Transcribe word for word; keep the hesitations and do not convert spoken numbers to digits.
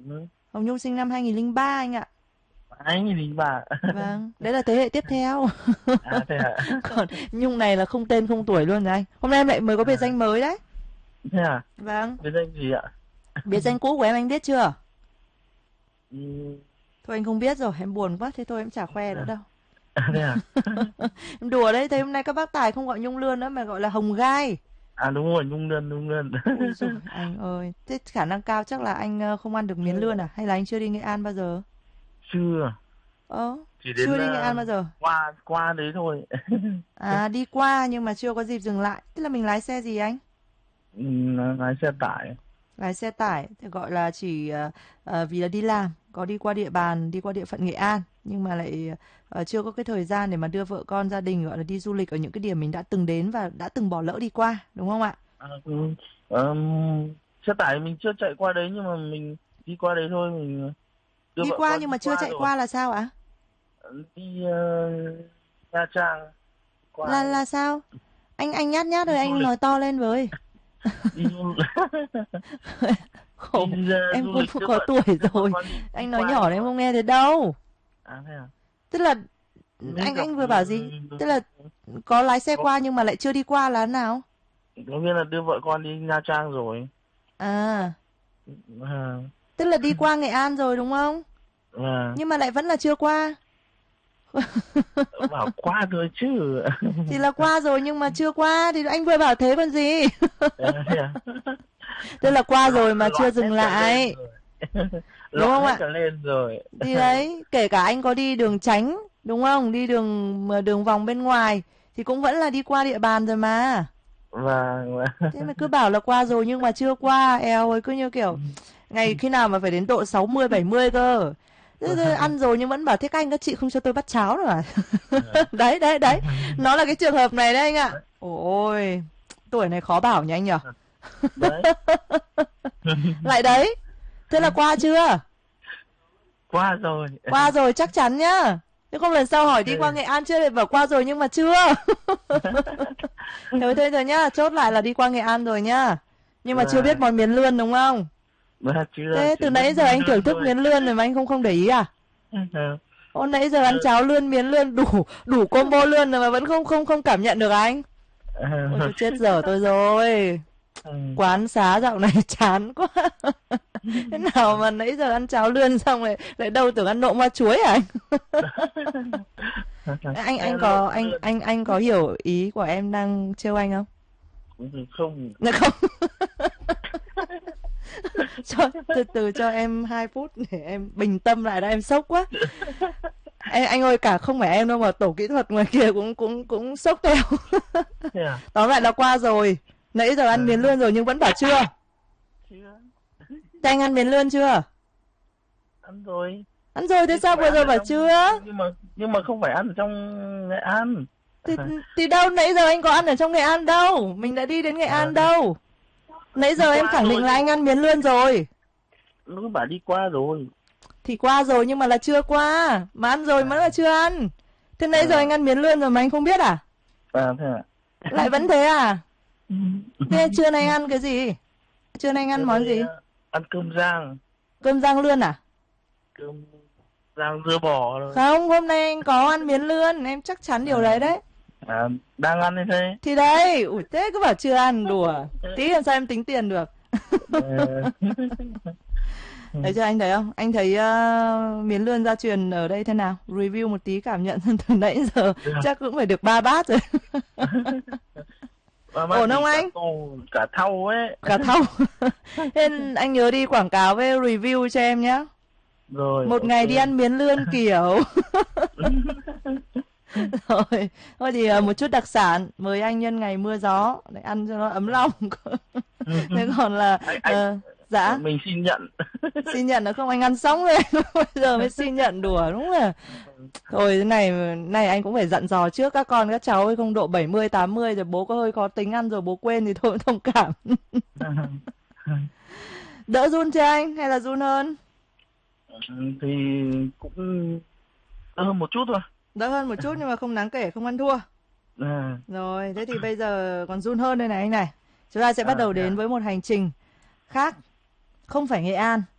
Ừ. Hồng Nhung sinh năm hai nghìn không trăm lẻ ba anh ạ. Anh thì bà. Vâng, đấy là thế hệ tiếp theo. À thế hả? Còn Nhung này là không tên không tuổi luôn rồi anh. Hôm nay em lại mới có biệt À, danh mới đấy. thế à? Vâng, Biệt danh gì ạ? biệt danh cũ của em anh biết chưa? Ừ. Thôi anh không biết rồi, em buồn quá, thế thôi em chả khoe nữa À, đâu. thế à? Em đùa đấy, thế hôm nay các bác tài không gọi Nhung Lươn nữa mà gọi là Hồng Gai. À đúng rồi, Nhung Lươn, Nhung Lươn. Ui rồi anh ơi, thế khả năng cao chắc là anh ờ, không ăn được miến lươn à? Hay là anh chưa đi Nghệ An bao giờ? Chưa, Ờ, chỉ đến chưa đi Nghệ ờ, An bao giờ. qua qua đấy thôi. À, đi qua nhưng mà chưa có dịp dừng lại. Tức là mình lái xe gì anh? Ừ, lái xe tải. Lái xe tải, thì gọi là chỉ ờ, ờ, vì là đi làm, có đi qua địa bàn, đi qua địa phận Nghệ An, nhưng mà lại ờ, chưa có cái thời gian để mà đưa vợ con gia đình gọi là đi du lịch ở những cái điểm mình đã từng đến và đã từng bỏ lỡ đi qua, đúng không ạ? À, ừ, ờm, xe tải mình chưa chạy qua đấy nhưng mà mình đi qua đấy thôi, mình đưa Đi vợ qua con nhưng đi mà chưa qua chạy rồi. qua là sao ạ? Đi ờ, Nha Trang qua Là ấy. là sao? Anh anh nhát nhát Đi rồi du anh lịch, nói to lên với. đi du Khổ, đi ờ, em du cũng lịch đưa có vợ tuổi đưa vợ rồi. con đi đi Anh nói qua nhỏ đấy đấy em thôi. không nghe thấy đâu. À thế à? Tức là Mới anh gặp anh vừa bảo gì? ừ, Tức là có lái xe có qua nhưng mà lại chưa đi qua là thế nào? có nghĩa là đưa vợ con đi Nha Trang rồi. À, À, tức là đi qua Nghệ An rồi đúng không? và Nhưng mà lại vẫn là chưa qua. bảo qua thôi chứ. Thì là qua rồi nhưng mà chưa qua thì anh vừa bảo thế còn gì. À, thế à? Tức là qua Loạn rồi mà chưa loạn hết dừng cả lên lại. rồi. Đúng Loạn không hết ạ? cả lên rồi. Thì đấy, kể cả anh có đi đường tránh, đúng không? Đi đường mà đường vòng bên ngoài thì cũng vẫn là đi qua địa bàn rồi mà. và, và Thế mà cứ bảo là qua rồi nhưng mà chưa qua, eo ơi cứ như kiểu ngày khi nào mà phải đến độ sáu mươi bảy mươi cơ. Thế, thế, ăn rồi nhưng vẫn bảo thế các anh các chị không cho tôi bắt cháo nữa à? Đấy đấy đấy, nó là cái trường hợp này đấy anh ạ. Ôi, tuổi này khó bảo nhỉ anh nhỉ? đấy. Lại đấy. Thế là qua chưa? Qua rồi. Qua rồi chắc chắn nhá. Chứ không lần sau hỏi đi qua Nghệ An chưa lại bảo qua rồi nhưng mà chưa. Thôi thôi rồi nhá, chốt lại là đi qua Nghệ An rồi nhá. Nhưng mà chưa biết Và, món miến lươn đúng không? và chưa, Thế chỉ từ biết nãy giờ nuôi anh lươn thưởng thức thôi. miến lươn rồi mà anh không không để ý à? Ô nãy giờ ăn cháo lươn miến lươn đủ đủ combo lươn rồi mà vẫn không không không cảm nhận được à anh? Ôi tôi chết dở tôi rồi. Quán xá dạo này chán quá. Thế nào mà nãy giờ ăn cháo lươn xong lại lại đâu tưởng ăn nộm hoa chuối à anh? Anh anh Em lộn có anh lươn anh anh có hiểu ý của em đang trêu anh không? không. Dạ không. Cho từ từ cho em hai phút để em bình tâm lại đã, em sốc quá. Anh, anh ơi cả không phải em đâu mà tổ kỹ thuật ngoài kia cũng cũng cũng sốc theo. Thế à? Tóm lại là qua rồi. Nãy giờ ăn miến lươn rồi nhưng vẫn bảo chưa. Chưa. Thế anh ăn miến lươn chưa? Ăn rồi. Ăn rồi thế Nhưng không sao phải vừa ăn rồi ở bảo trong, chưa? nhưng mà nhưng mà không phải ăn ở trong Nghệ An. Thì, thì đâu nãy giờ anh có ăn ở trong Nghệ An đâu. Mình đã đi đến Nghệ À, An đâu. Nãy đi giờ em qua khẳng định rồi là chứ. anh ăn miến lươn rồi. Nó bảo đi qua rồi. Thì qua rồi nhưng mà là chưa qua. Mà ăn rồi mới À, là chưa ăn. Thế nãy giờ anh à, ăn miến lươn rồi mà anh không biết à? à thế à? Lại vẫn thế à? Thế trưa nay anh ăn cái gì? Trưa nay anh ăn Trưa món nay gì? à, ăn cơm rang. Cơm rang lươn à? Cơm rang dưa bò rồi. Không, hôm nay anh có ăn miến lươn, em chắc chắn điều đấy À, đấy. à, đang ăn như thế. Thì đấy, ủi thế cứ bảo chưa ăn đùa. Tí làm sao em tính tiền được. Ờ. Thấy chưa anh thấy không? Anh thấy uh, miến lươn gia truyền ở đây thế nào? Review một tí cảm nhận từ nãy giờ Được. chắc cũng phải được ba bát rồi. Ba bát Ổn gì không cả anh? tô cả thau ấy. Cả thau. Thế anh nhớ đi quảng cáo với review cho em nhé. Rồi Một ok. ngày đi ăn miến lươn kiểu. Rồi, thôi thì uh, một chút đặc sản mời anh nhân ngày mưa gió để ăn cho nó ấm lòng. Thế còn là anh anh uh, dạ mình xin nhận. xin nhận được không anh ăn xong rồi bây giờ mới xin nhận đùa đúng là thôi thế này này anh cũng phải dặn dò trước các con các cháu ấy không độ bảy mươi tám mươi rồi bố có hơi khó tính ăn rồi bố quên thì thôi thông cảm. Đỡ run chưa anh hay là run hơn? Thì cũng hơn một chút thôi. Đỡ hơn một chút nhưng mà không đáng kể không ăn thua. À, Rồi thế thì bây giờ còn run hơn đây này anh này, chúng ta sẽ bắt à, đầu thế đến à? với một hành trình khác, không phải Nghệ An